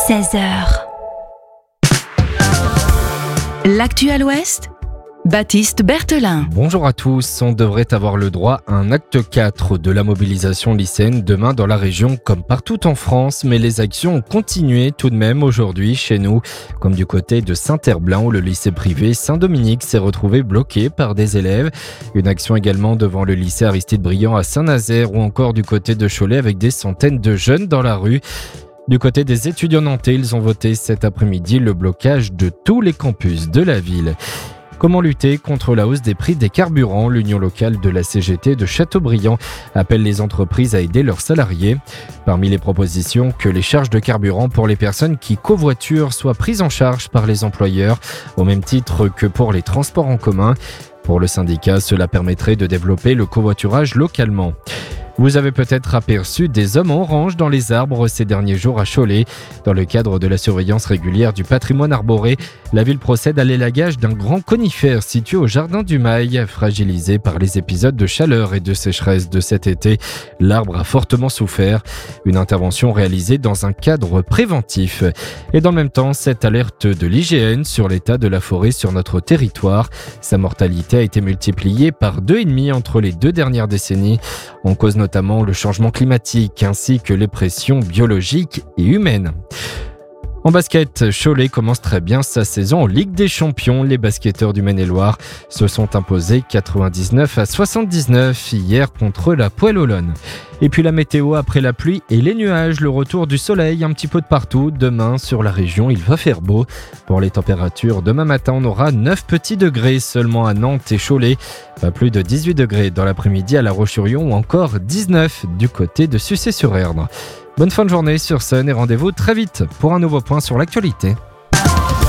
16h. L'actu à l'Ouest, Baptiste Berthelin. Bonjour à tous, on devrait avoir le droit à un acte 4 de la mobilisation lycéenne demain dans la région comme partout en France, mais les actions ont continué tout de même aujourd'hui chez nous, comme du côté de Saint-Herblain où le lycée privé Saint-Dominique s'est retrouvé bloqué par des élèves. Une action également devant le lycée Aristide Briand à Saint-Nazaire ou encore du côté de Cholet avec des centaines de jeunes dans la rue. Du côté des étudiants nantais, ils ont voté cet après-midi le blocage de tous les campus de la ville. Comment lutter contre la hausse des prix des carburants ? L'union locale de la CGT de Châteaubriand appelle les entreprises à aider leurs salariés. Parmi les propositions, que les charges de carburant pour les personnes qui covoiturent soient prises en charge par les employeurs, au même titre que pour les transports en commun. Pour le syndicat, cela permettrait de développer le covoiturage localement. Vous avez peut-être aperçu des hommes en orange dans les arbres ces derniers jours à Cholet. Dans le cadre de la surveillance régulière du patrimoine arboré, la ville procède à l'élagage d'un grand conifère situé au jardin du Mail. Fragilisé par les épisodes de chaleur et de sécheresse de cet été, l'arbre a fortement souffert. Une intervention réalisée dans un cadre préventif. Et dans le même temps, cette alerte de l'IGN sur l'état de la forêt sur notre territoire. Sa mortalité a été multipliée par 2,5 entre les 2 dernières décennies. On cause notamment le changement climatique ainsi que les pressions biologiques et humaines. En basket, Cholet commence très bien sa saison en Ligue des Champions. Les basketteurs du Maine-et-Loire se sont imposés 99-79 hier contre la Poelle-Olonne. Et puis la météo après la pluie et les nuages, le retour du soleil un petit peu de partout. Demain sur la région, il va faire beau. Pour les températures, demain matin on aura 9 petits degrés seulement à Nantes et Cholet. Pas plus de 18 degrés dans l'après-midi à La Roche-sur-Yon ou encore 19 du côté de Sucé-sur-Erdre. Bonne fin de journée sur Sun et rendez-vous très vite pour un nouveau point sur l'actualité.